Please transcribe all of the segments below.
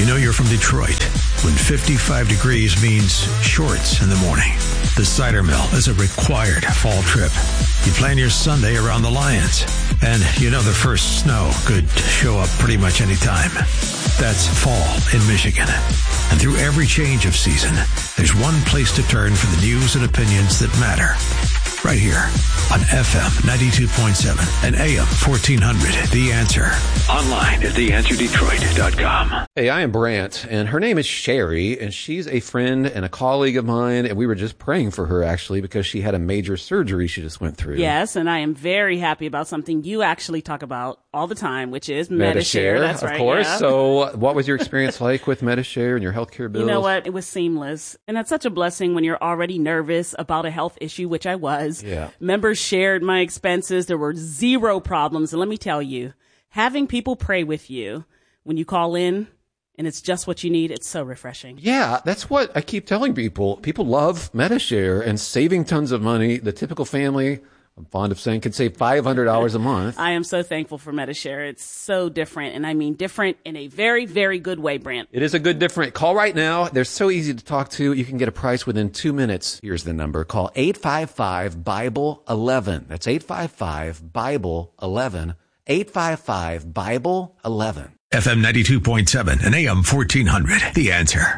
You know you're from Detroit when 55 degrees means shorts in the morning. The Cider Mill is a required fall trip. You plan your Sunday around the Lions. And you know the first snow could show up pretty much any time. That's fall in Michigan. And through every change of season, there's one place to turn for the news and opinions that matter. Right here on FM 92.7 and AM 1400. The Answer. Online at theanswerdetroit.com. Hey, I am Brant, and her name is Sherry, and she's a friend and a colleague of mine, and we were just praying for her, actually, because she had a major surgery she just went through. Yes, and I am very happy about something you actually talk about all the time, which is Medi-Share. That's right, of course. Yeah. So what was your experience like with Medi-Share and your healthcare bills? You know what? It was seamless. And that's such a blessing when you're already nervous about a health issue, which I was. Yeah. Members shared my expenses. There were zero problems. And let me tell you, having people pray with you when you call in and it's just what you need, it's so refreshing. Yeah, that's what I keep telling people. People love Medi-Share and saving tons of money. The typical family, I'm fond of saying, could save $500 a month. I am so thankful for Medi-Share. It's so different, and I mean different in a very, very good way, Brant. It is a good different. Call right now. They're so easy to talk to. You can get a price within 2 minutes. Here's the number. Call 855-BIBLE-11. That's 855-BIBLE-11. 855-BIBLE-11. FM 92.7 and AM 1400. The Answer.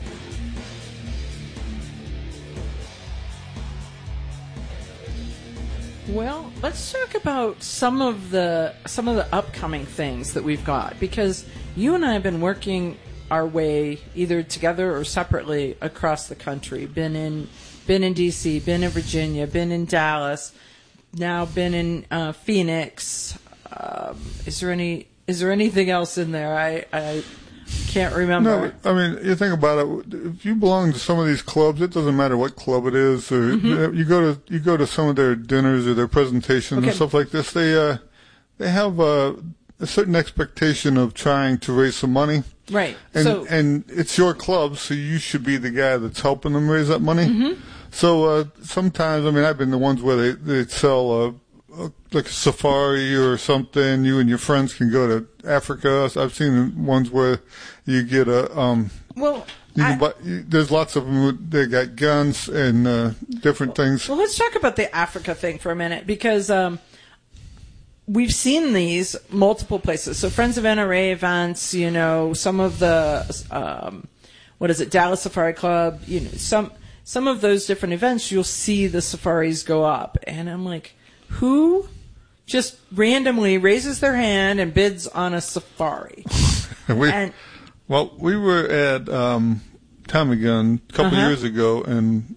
Well, let's talk about some of the upcoming things that we've got, because you and I have been working our way either together or separately across the country. Been in DC, been in Virginia, been in Dallas, now been in Phoenix. Is there anything else in there? I can't remember. No, I mean, you think about it. If you belong to some of these clubs, it doesn't matter what club it is. Or you go to some of their dinners or their presentations and stuff like this. They have a certain expectation of trying to raise some money. Right. And it's your club, so you should be the guy that's helping them raise that money. Mm-hmm. So sometimes, I mean, I've been the ones where they sell like a safari or something. You and your friends can go to Africa. I've seen ones where you get a there's lots of them. They got guns and different things. Well, let's talk about the Africa thing for a minute, because we've seen these multiple places. So Friends of NRA events, you know, some of the Dallas Safari Club, you know, some of those different events, you'll see the safaris go up, and I'm like, who just randomly raises their hand and bids on a safari? We were at Tommy Gun a couple years ago in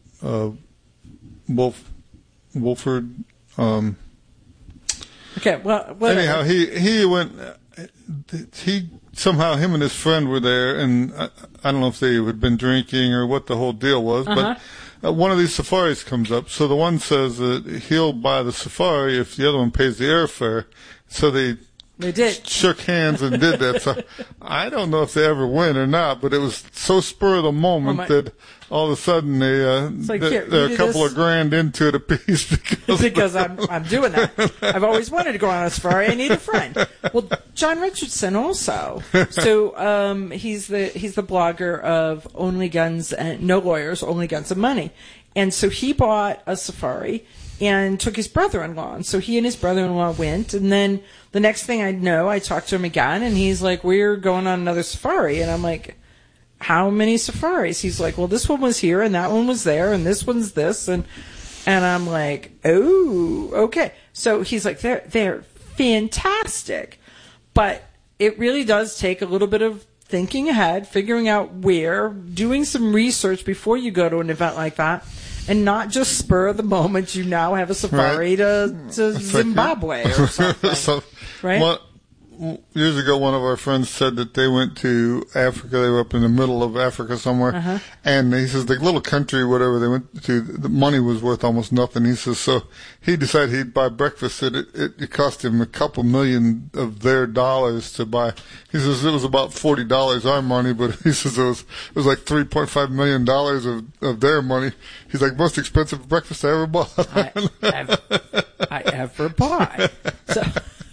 Wolford. Okay, well, anyhow, he went. He somehow, him and his friend were there, and I don't know if they had been drinking or what the whole deal was, but one of these safaris comes up. So the one says that he'll buy the safari if the other one pays the airfare. So they did. Shook hands and did that. So I don't know if they ever win or not, but it was so spur of the moment that all of a sudden they're a couple of grand into it apiece because I'm doing that. I've always wanted to go on a safari. I need a friend. Well, John Richardson also. So he's the blogger of Only Guns and No Lawyers, Only Guns and Money, and so he bought a safari and took his brother-in-law. And so he and his brother-in-law went, and then the next thing I know, I talked to him again, and he's like, we're going on another safari. And I'm like, how many safaris? He's like, well, this one was here, and that one was there, and this one's this. And I'm like, oh, okay. So he's like, they're fantastic. But it really does take a little bit of thinking ahead, figuring out where, doing some research before you go to an event like that. And not just spur of the moment, you now have a safari to Zimbabwe or something. Right? Years ago, one of our friends said that they went to Africa. They were up in the middle of Africa somewhere. And he says the little country, whatever they went to, the money was worth almost nothing. He says, so he decided he'd buy breakfast. It cost him a couple million of their dollars to buy. He says it was about $40 our money, but he says it was like $3.5 million of their money. He's like, most expensive breakfast I ever bought. I ever bought.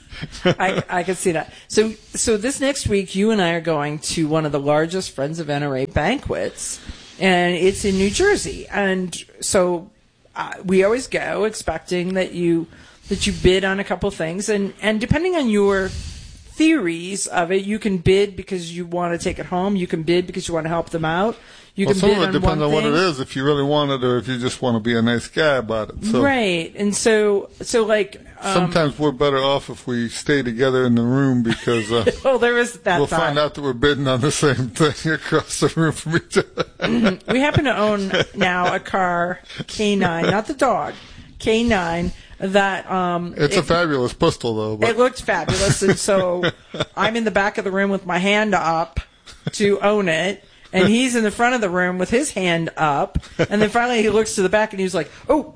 I can see that. So this next week, you and I are going to one of the largest Friends of NRA banquets, and it's in New Jersey. And so we always go expecting that you bid on a couple things, and depending on your theories of it, you can bid because you want to take it home. You can bid because you want to help them out. You can some bid of it on depends one on what thing. it is, if you really want it or if you just want to be a nice guy about it. So Right. And so like... sometimes we're better off if we stay together in the room because well, there is that we'll time. find out that we're bidding on the same thing across the room from each other. We happen to own now a car, K9, not the dog, K9, that... It's a fabulous pistol, though. But It looked fabulous, and so I'm in the back of the room with my hand up to own it, and he's in the front of the room with his hand up, and then finally he looks to the back and he's like, "Oh!"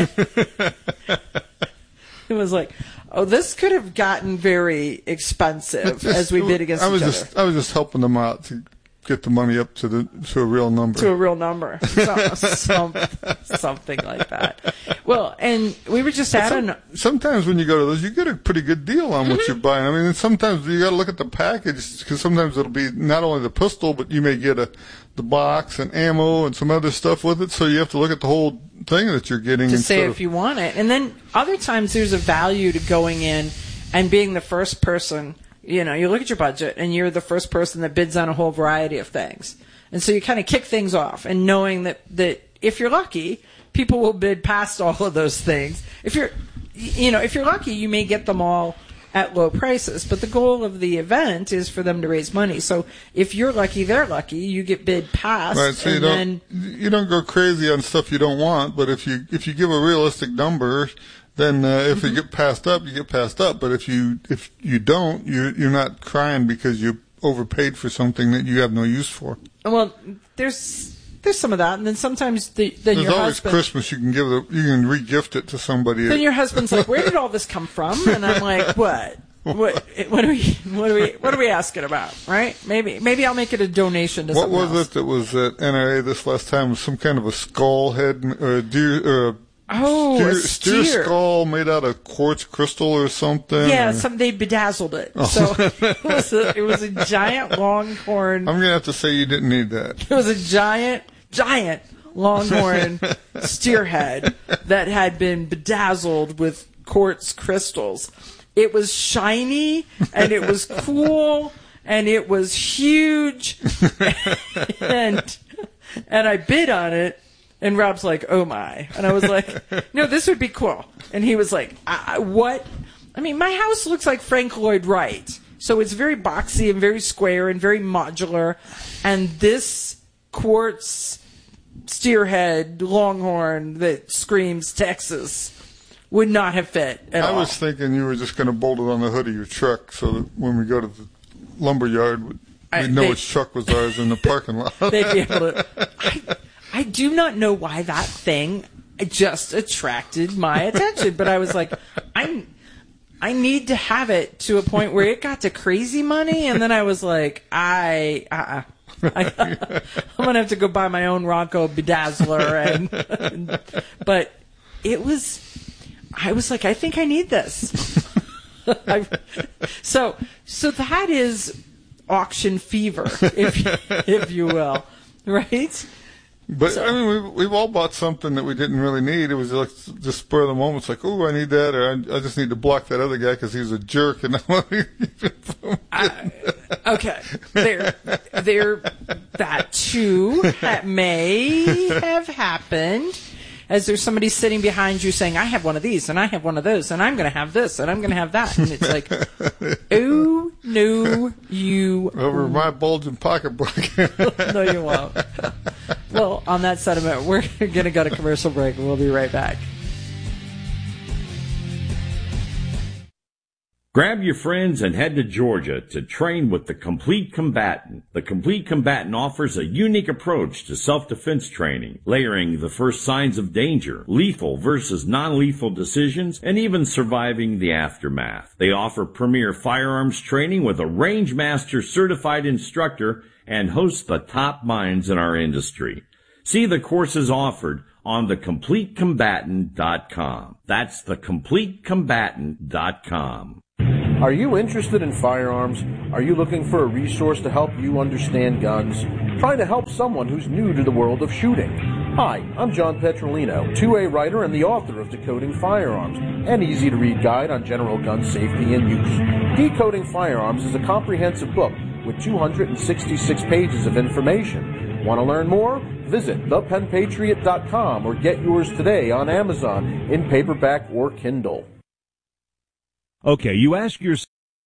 It was like, "Oh, this could have gotten very expensive as we bid against each other." I was just helping them out to get the money up to a real number. To a real number. Something like that. Well, and we were just at sometimes when you go to those, you get a pretty good deal on what you're buying. I mean, and sometimes you got to look at the package because sometimes it'll be not only the pistol, but you may get the box and ammo and some other stuff with it. So you have to look at the whole thing that you're getting to say if you want it. And then other times there's a value to going in and being the first person. You know, you look at your budget and you're the first person that bids on a whole variety of things. And so you kind of kick things off and knowing that if you're lucky, people will bid past all of those things. If you're lucky, you may get them all at low prices, but the goal of the event is for them to raise money. So if you're lucky, they're lucky, you get bid past. Right, so you don't go crazy on stuff you don't want, but if you give a realistic number, then if you get passed up, you get passed up. But if you don't, you're not crying because you overpaid for something that you have no use for. Well, there's some of that, and then sometimes then there's your always husband. Christmas. You can re-gift it to somebody. Then your husband's like, "Where did all this come from?" And I'm like, "What? What are we asking about? Right? Maybe I'll make it a donation to what something was else." it that was at NRA this last time? It was some kind of a skull head or a deer or a a steer skull made out of quartz crystal or something. Yeah, they bedazzled it. Oh. So it was a giant longhorn. I'm gonna have to say you didn't need that. It was a giant longhorn steer head that had been bedazzled with quartz crystals. It was shiny and it was cool and it was huge and I bid on it. And Rob's like, "Oh my." And I was like, "No, this would be cool." And he was like, "What?" I mean, my house looks like Frank Lloyd Wright. So it's very boxy and very square and very modular. And this quartz steerhead longhorn that screams Texas would not have fit at all. I was thinking you were just going to bolt it on the hood of your truck so that when we go to the lumber yard, we'd know which truck was ours in the parking lot. They'd be able to... I do not know why that thing just attracted my attention, but I was like, I need to have it to a point where it got to crazy money, and then I was like, I'm gonna have to go buy my own Ronco bedazzler, but it was, I was like, I think I need this. So that is auction fever, if you will, right? But I mean, we've all bought something that we didn't really need. It was like just spur of the moment. It's like, "Oh, I need that," or "I just need to block that other guy because he's a jerk." And okay, there, that too may have happened. As there's somebody sitting behind you saying, "I have one of these, and I have one of those, and I'm going to have this, and I'm going to have that," and it's like, "Oh no, you over my bulging pocketbook." No, you won't. Well, on that sentiment, we're going to go to commercial break, and we'll be right back. Grab your friends and head to Georgia to train with the Complete Combatant. The Complete Combatant offers a unique approach to self-defense training, layering the first signs of danger, lethal versus non-lethal decisions, and even surviving the aftermath. They offer premier firearms training with a Range Master certified instructor and host the top minds in our industry. See the courses offered on thecompletecombatant.com. That's thecompletecombatant.com. Are you interested in firearms? Are you looking for a resource to help you understand guns? Trying to help someone who's new to the world of shooting? Hi, I'm John Petrolino, 2A writer and the author of Decoding Firearms, an easy-to-read guide on general gun safety and use. Decoding Firearms is a comprehensive book with 266 pages of information. Want to learn more? Visit thepenpatriot.com or get yours today on Amazon in paperback or Kindle. Okay, you ask yourself.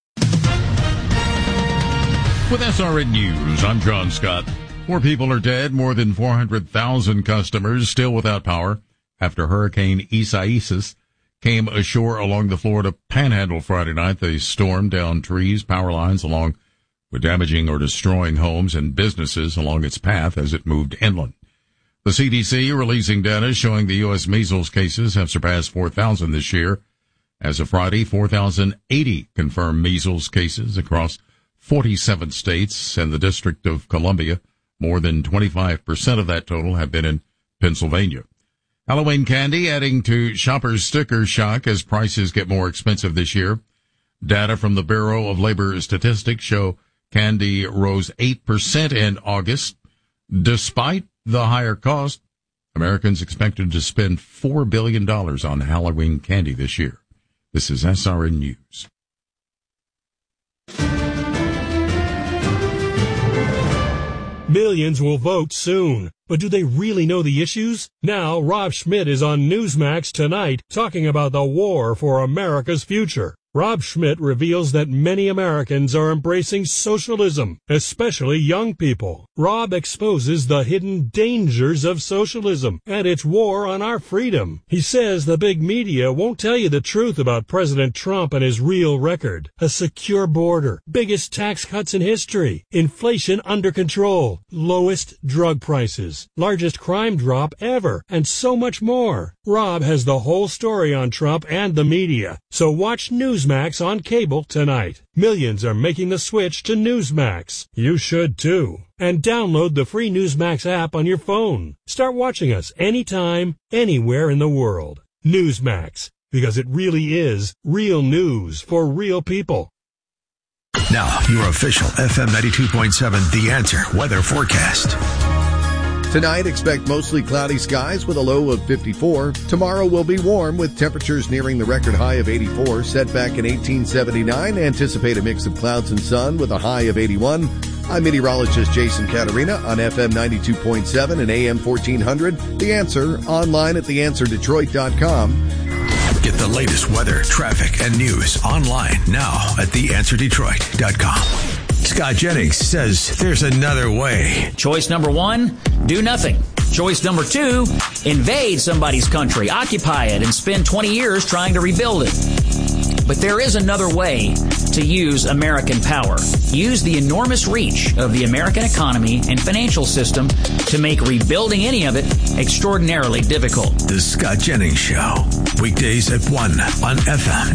With SRN News, I'm John Scott. 4 people are dead, more than 400,000 customers still without power after Hurricane Isaias came ashore along the Florida Panhandle Friday night. They stormed down trees, power lines, along with damaging or destroying homes and businesses along its path as it moved inland. The CDC releasing data showing the U.S. measles cases have surpassed 4,000 this year. As of Friday, 4,080 confirmed measles cases across 47 states and the District of Columbia. More than 25% of that total have been in Pennsylvania. Halloween candy adding to shoppers' sticker shock as prices get more expensive this year. Data from the Bureau of Labor Statistics show candy rose 8% in August. Despite the higher cost, Americans expected to spend $4 billion on Halloween candy this year. This is SRN News. Millions will vote soon, but do they really know the issues? Now, Rob Schmidt is on Newsmax tonight talking about the war for America's future. Rob Schmidt reveals that many Americans are embracing socialism, especially young people. Rob exposes the hidden dangers of socialism and its war on our freedom. He says the big media won't tell you the truth about President Trump and his real record. A secure border, biggest tax cuts in history, inflation under control, lowest drug prices, largest crime drop ever, and so much more. Rob has the whole story on Trump and the media, so watch Newsmax on cable tonight. Millions are making the switch to Newsmax. You should too. And download the free Newsmax app on your phone. Start watching us anytime, anywhere in the world. Newsmax, because it really is real news for real people. Now, your official FM 92.7 The Answer weather forecast. Tonight, expect mostly cloudy skies with a low of 54. Tomorrow will be warm with temperatures nearing the record high of 84. Set back in 1879. Anticipate a mix of clouds and sun with a high of 81. I'm meteorologist Jason Caterina on FM 92.7 and AM 1400. The Answer, online at theanswerdetroit.com. Get the latest weather, traffic, and news online now at theanswerdetroit.com. Scott Jennings says there's another way. Choice number 1, do nothing. Choice number 2, invade somebody's country, occupy it, and spend 20 years trying to rebuild it. But there is another way to use American power. Use the enormous reach of the American economy and financial system to make rebuilding any of it extraordinarily difficult. The Scott Jennings Show. Weekdays at 1 on FM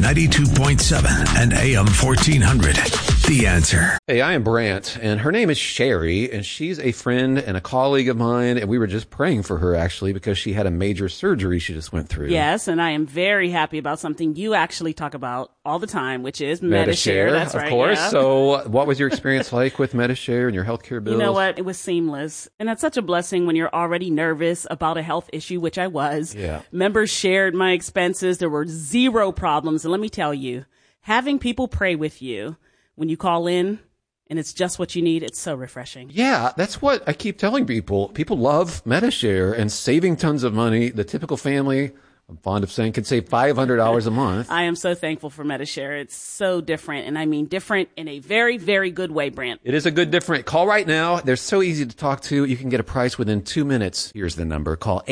92.7 and AM 1400. The Answer. Hey, I am Brant, and her name is Sherry, and she's a friend and a colleague of mine, and we were just praying for her, actually, because she had a major surgery she just went through. Yes, and I am very happy about something you actually talk about all the time, which is Medi-Share. That's right. Of course. Yeah. So what was your experience like with Medi-Share and your healthcare bills? You know what? It was seamless. And that's such a blessing when you're already nervous about a health issue, which I was. Yeah. Members shared my expenses. There were zero problems. And let me tell you, having people pray with you when you call in and it's just what you need, it's so refreshing. Yeah, that's what I keep telling people. People love Medi-Share and saving tons of money. The typical family, I'm fond of saying, can save $500 a month. I am so thankful for Medi-Share. It's so different, and I mean different in a very, very good way, Brant. It is a good different. Call right now. They're so easy to talk to. You can get a price within 2 minutes. Here's the number. Call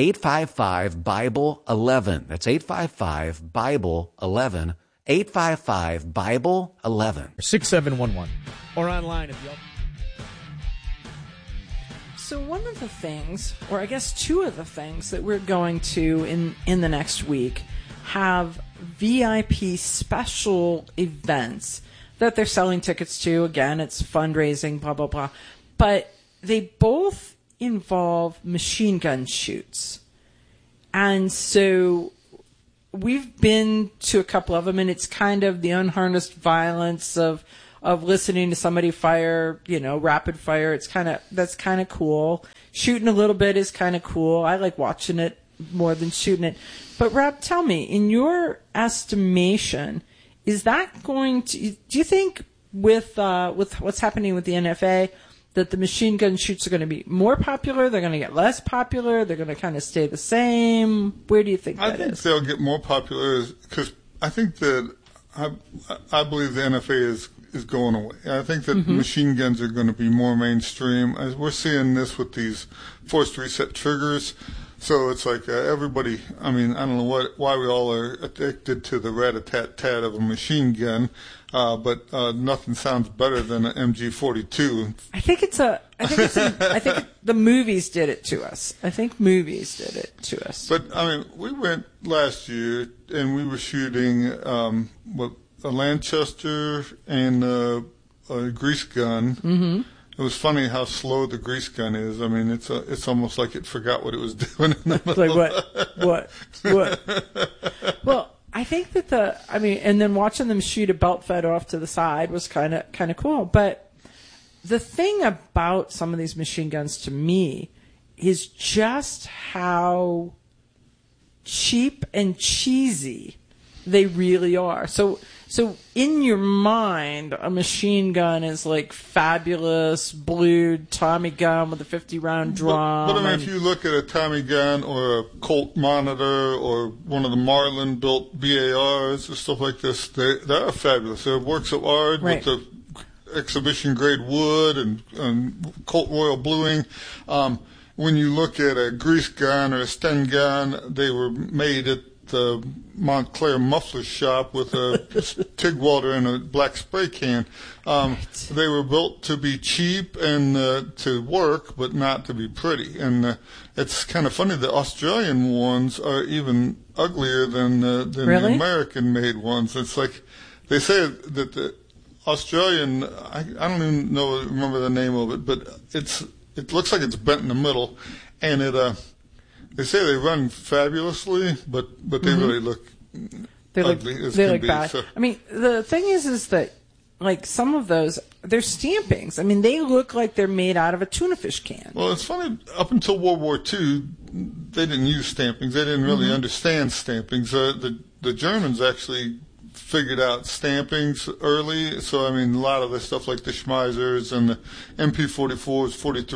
855-BIBLE-11. That's 855-BIBLE-11. 855-BIBLE-11. 6711. Or online if you. So one of the things, or I guess two of the things that we're going to in the next week have VIP special events that they're selling tickets to. Again, it's fundraising, blah, blah, blah. But they both involve machine gun shoots. And so we've been to a couple of them, and it's kind of the unharnessed violence of listening to somebody fire, rapid fire. That's kind of cool. Shooting a little bit is kind of cool. I like watching it more than shooting it. But Rob, tell me, in your estimation, is that going to? Do you think with what's happening with the NFA that the machine gun shoots are going to be more popular? They're going to get less popular? They're going to kind of stay the same? Where do you think that is? I think they'll get more popular because I think that I believe the NFA is going away. I think that machine guns are going to be more mainstream. As we're seeing this with these forced reset triggers. So it's like everybody, I don't know why we all are addicted to the rat-a-tat-tat of a machine gun, but nothing sounds better than an MG42. I think the movies did it to us. But, we went last year and we were shooting a Lanchester and a grease gun. Mm-hmm. It was funny how slow the grease gun is. It's almost like it forgot what it was doing in the middle. Like what? Well, I think that and then watching them shoot a belt fed off to the side was kind of cool. But the thing about some of these machine guns to me is just how cheap and cheesy they really are. So in your mind, a machine gun is like fabulous, blued Tommy gun with a 50-round drum. But if you look at a Tommy gun or a Colt Monitor or one of the Marlin-built BARs or stuff like this, they are fabulous. They're works of art with the exhibition-grade wood and Colt Royal bluing. When you look at a grease gun or a Sten gun, they were made at the Montclair muffler shop with a TIG welder and a black spray can. They were built to be cheap and to work, but not to be pretty. And it's kind of funny, the Australian ones are even uglier than the American-made ones. It's like they say that the Australian, I don't even remember the name of it, but it looks like it's bent in the middle, and they say they run fabulously, but they really look ugly. They look bad. So. The thing is that like some of those, they're stampings. They look like they're made out of a tuna fish can. Well, it's funny. Up until World War II, they didn't use stampings. They didn't really understand stampings. The Germans actually figured out stampings early. So a lot of the stuff like the Schmeisers and the MP44s,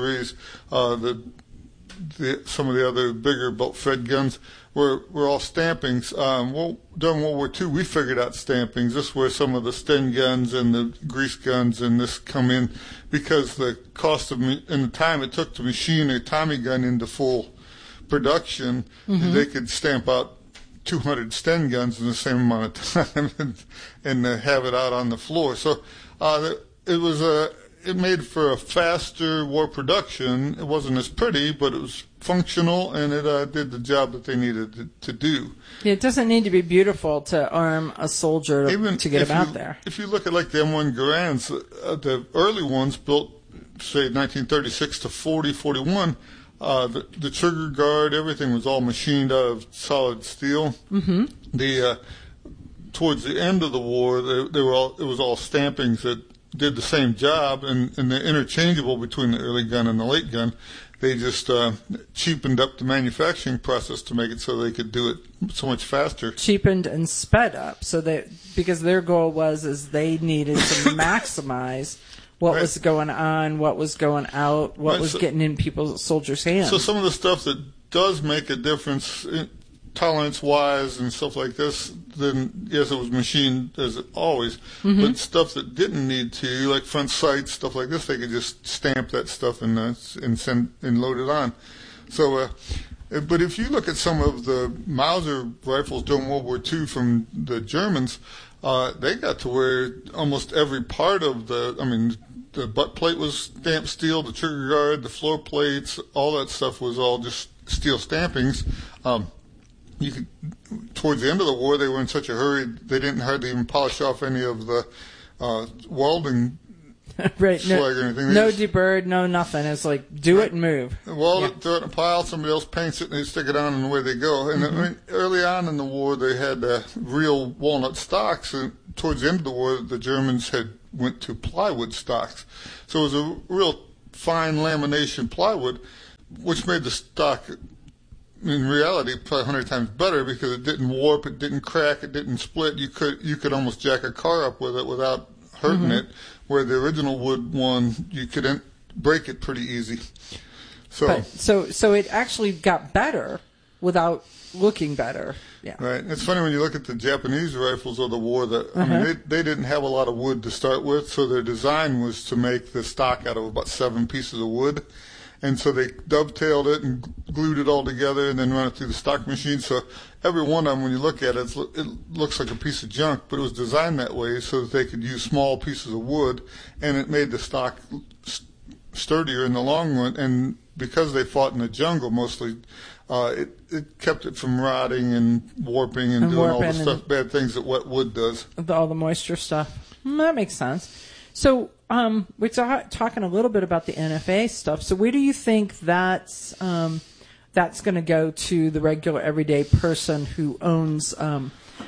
43s, some of the other bigger bolt fed guns were all stampings. During World War II, we figured out stampings. This is where some of the Sten guns and the grease guns and this come in, because the cost of and the time it took to machine a Tommy gun into full production, they could stamp out 200 Sten guns in the same amount of time and have it out on the floor. So it was it made for a faster war production. It wasn't as pretty, but it was functional, and it did the job that they needed to do. Yeah, it doesn't need to be beautiful to arm a soldier to get him out there. If you look at like the M1 Garands, the early ones built, say, 1936 to 41, the trigger guard, everything was all machined out of solid steel. Mm-hmm. Towards the end of the war, it was all stampings that did the same job, and they're interchangeable between the early gun and the late gun. They just cheapened up the manufacturing process to make it so they could do it so much faster. Cheapened and sped up, because their goal was they needed to maximize what was going on, what was going out, what was getting in soldiers' hands. So some of the stuff that does make a difference tolerance-wise and stuff like this, then yes, it was machined as always. Mm-hmm. But stuff that didn't need to, like front sights, stuff like this, they could just stamp that stuff and send and load it on. So, but if you look at some of the Mauser rifles during World War II from the Germans, they got to where almost every part of the butt plate was stamped steel, the trigger guard, the floor plates, all that stuff was all just steel stampings. Towards the end of the war, they were in such a hurry, they didn't hardly even polish off any of the welding Right. slag or anything. No deburred, no nothing. It's like, do it and move. Well, throw it in a pile, somebody else paints it, and they stick it on, and away they go. And I mean, early on in the war, they had real walnut stocks, and towards the end of the war, the Germans went to plywood stocks. So it was a real fine lamination plywood, which made the stock, in reality, probably 100 times better because it didn't warp, it didn't crack, it didn't split. You could almost jack a car up with it without hurting it, where the original wood one, you could break it pretty easy. So it actually got better without looking better. Yeah. Right. It's funny when you look at the Japanese rifles of the war that, I mean, they didn't have a lot of wood to start with, so their design was to make the stock out of about 7 pieces of wood. And so they dovetailed it and glued it all together and then run it through the stock machine. So every one of them, when you look at it, it looks like a piece of junk, but it was designed that way so that they could use small pieces of wood, and it made the stock sturdier in the long run. And because they fought in the jungle mostly, it kept it from rotting and warping and doing all the bad things that wet wood does. All the moisture stuff. That makes sense. So we're talking a little bit about the NFA stuff. So where do you think that's going to go to the regular everyday person who owns a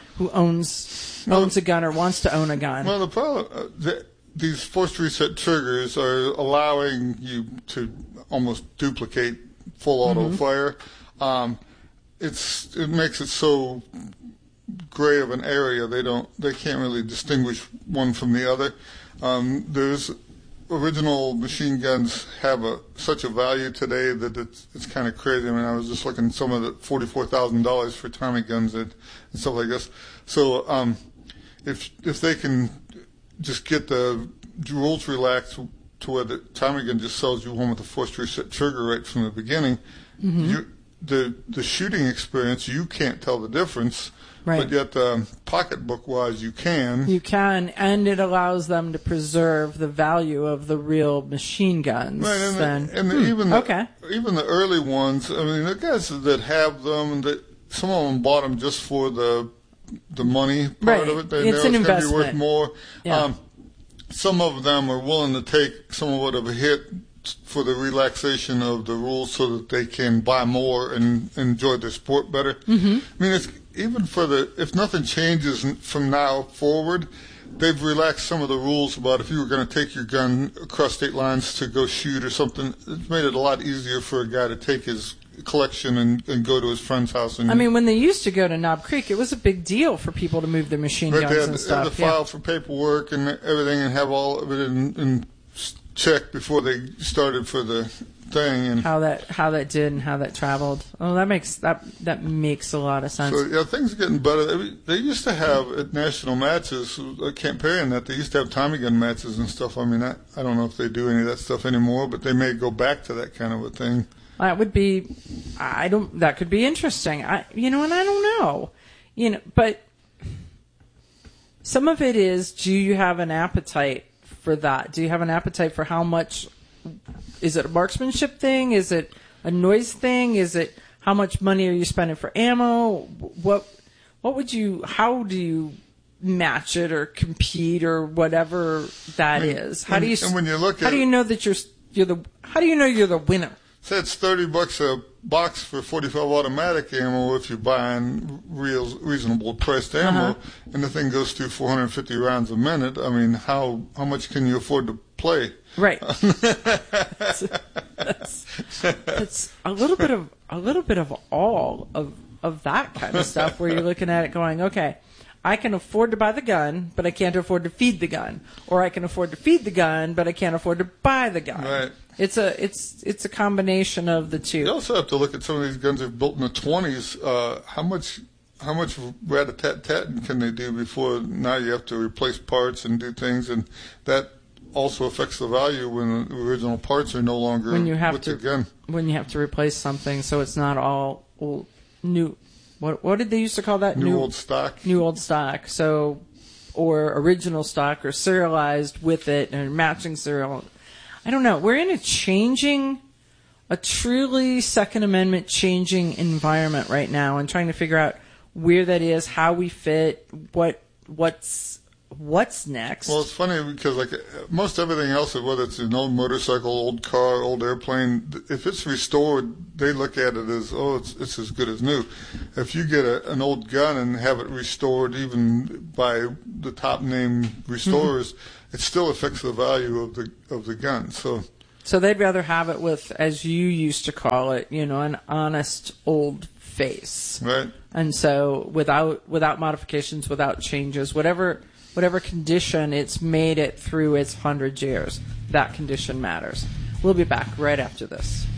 gun or wants to own a gun? Well, the problem these forced reset triggers are allowing you to almost duplicate full auto fire. It makes it so gray of an area they can't really distinguish one from the other. There's original machine guns have such a value today that it's kind of crazy. I mean, I was just looking at some of the $44,000 for Tommy guns and stuff like this. So if they can just get the rules relaxed to where the Tommy gun just sells you one with a forced reset trigger right from the beginning, the shooting experience, you can't tell the difference. Right. But yet, pocketbook-wise, you can. You can, and it allows them to preserve the value of the real machine guns. Right, even the early ones. I mean, the guys that have them, some of them bought them just for the money part of it. It's an investment. Going to be worth more. Yeah. Some of them are willing to take somewhat of a hit for the relaxation of the rules so that they can buy more and enjoy their sport better. I mean, it's even if nothing changes from now forward, they've relaxed some of the rules about if you were going to take your gun across state lines to go shoot or something. It's made it a lot easier for a guy to take his collection and go to his friend's house. I mean, when they used to go to Knob Creek, it was a big deal for people to move their machine guns and stuff. They had to file for paperwork and everything and have all of it in check before they started for the thing, and how that did and how that traveled. Oh, that makes a lot of sense. So yeah, things are getting better. I mean, they used to have at national matches, Camp Perry and that, they used to have Tommy gun matches and stuff. I mean, I don't know if they do any of that stuff anymore, but they may go back to that kind of a thing. That would be, that could be interesting. And I don't know, but some of it is, do you have an appetite for that? Do you have an appetite for how much? Is it a marksmanship thing? Is it a noise thing? Is it how much money are you spending for ammo? How do you match it or compete or whatever that is? How do you know that how do you know you're the winner? Say it's $30 a box for 45 automatic ammo if you're buying reasonable priced ammo, and the thing goes through 450 rounds a minute. I mean, how much can you afford to play? Right. That's a little bit of all of that kind of stuff where you're looking at it going, okay, I can afford to buy the gun, but I can't afford to feed the gun, or I can afford to feed the gun, but I can't afford to buy the gun. Right. It's a combination of the two. You also have to look at some of these guns they've built in the 20s. How much rat-a-tat-tatting can they do before now you have to replace parts and do things, and that also affects the value when the original parts are no longer with the gun. When you have to replace something, so it's not all old, new. What did they used to call that? New old stock. New old stock. So, or original stock, or serialized with it, and matching serial. I don't know. We're in a truly Second Amendment changing environment right now, and trying to figure out where that is, how we fit, what's next. Well, it's funny because like most everything else, whether it's an old motorcycle, old car, old airplane, if it's restored, they look at it as, it's as good as new. If you get an old gun and have it restored, even by the top name restorers, it still affects the value of the gun. So they'd rather have it with, as you used to call it, an honest old face. Right. And so without modifications, without changes, whatever condition it's made it through its 100 years, that condition matters. We'll be back right after this.